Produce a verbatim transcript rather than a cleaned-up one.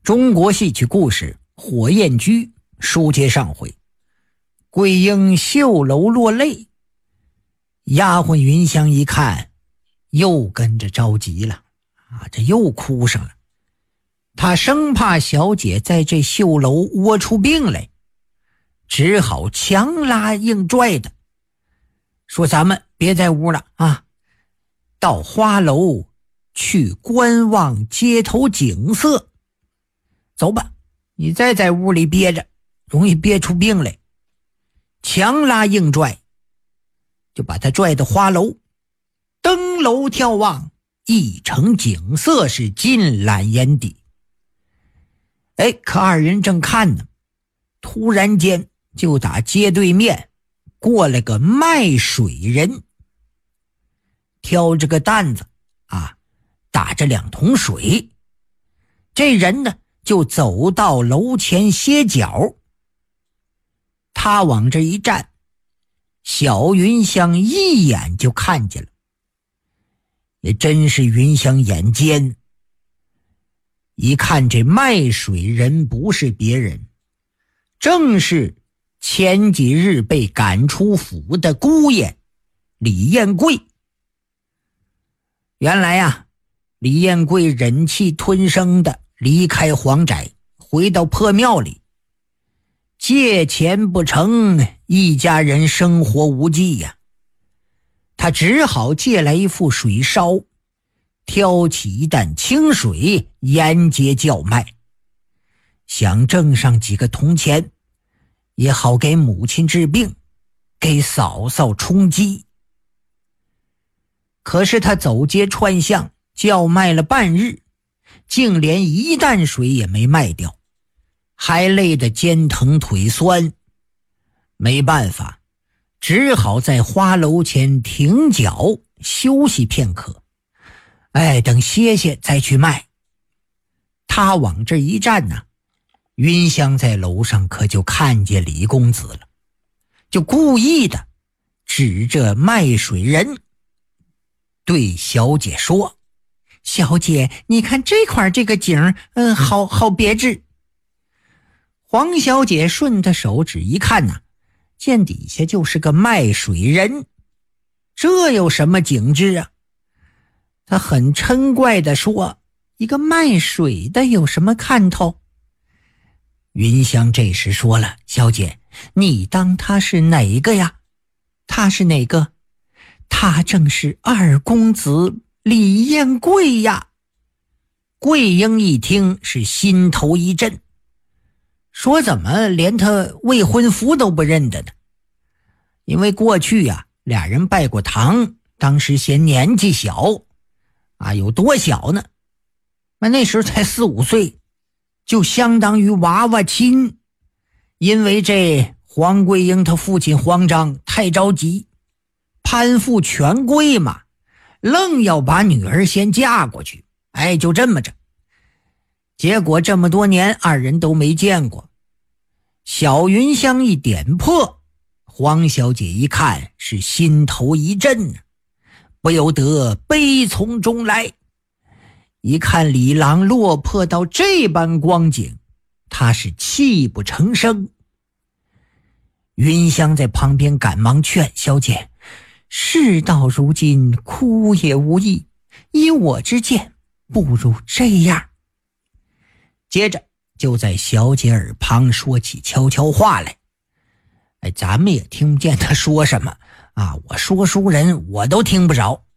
中国戏曲故事《火焰居》书接上回，桂英绣楼落泪，丫鬟云香一看又跟着着急了啊，这又哭上了。她生怕小姐在这绣楼窝出病来，只好强拉硬拽的说：咱们别在屋了啊，到花楼去观望街头景色。走吧，你再在屋里憋着，容易憋出病来。强拉硬拽，就把他拽到花楼，登楼眺望，一城景色是尽览眼底。哎，可二人正看呢，突然间就打街对面过来个卖水人，挑着个担子啊，打着两桶水。这人呢就走到楼前歇脚，他往这一站，小云香一眼就看见了，也真是云香眼尖。一看这卖水人不是别人，正是前几日被赶出府的姑爷李彦贵。原来啊，李彦贵忍气吞声的离开皇宅，回到破庙里，借钱不成，一家人生活无计呀。他只好借来一副水烧，挑起一担清水沿街叫卖，想挣上几个铜钱，也好给母亲治病，给嫂嫂充饥。可是他走街串巷叫卖了半日，竟连一担水也没卖掉，还累得肩疼腿酸。没办法，只好在花楼前停脚休息片刻，哎，等歇歇再去卖。他往这一站呢，云香在楼上可就看见李公子了，就故意的指着卖水人对小姐说：小姐，你看这块这个景，嗯，好好别致。黄小姐顺着手指一看呐、啊，见底下就是个卖水人，这有什么景致啊？她很嗔怪地说：一个卖水的有什么看头？云香这时说了：小姐，你当他是哪个呀？他是哪个？他正是二公子李彦贵呀。桂英一听是心头一震，说怎么连他未婚夫都不认得呢？因为过去呀、啊，俩人拜过堂，当时嫌年纪小啊，有多小呢？那那时候才四五岁，就相当于娃娃亲。因为这黄桂英他父亲黄章太着急，攀附权贵嘛，愣要把女儿先嫁过去。哎，就这么着，结果这么多年二人都没见过。小云香一点破，黄小姐一看是心头一震，不由得悲从中来。一看李郎落魄到这般光景，她是泣不成声。云香在旁边赶忙劝小姐：事到如今，哭也无益，依我之见，不如这样。接着就在小姐耳旁说起悄悄话来，哎，咱们也听不见他说什么啊，我说书人我都听不着。